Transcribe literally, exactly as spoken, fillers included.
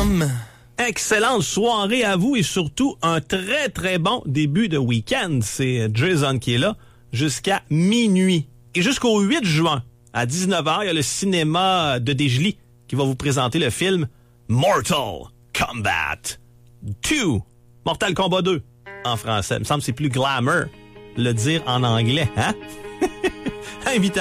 come. Excellente soirée à vous et surtout un très très bon début de week-end. C'est Jason qui est là jusqu'à minuit. Et jusqu'au huit juin, à dix-neuf heures, il y a le cinéma de Desjely qui va vous présenter le film Mortal Kombat deux. Mortal Kombat deux en français. Il me semble que c'est plus glamour le dire en anglais, hein? Invitation.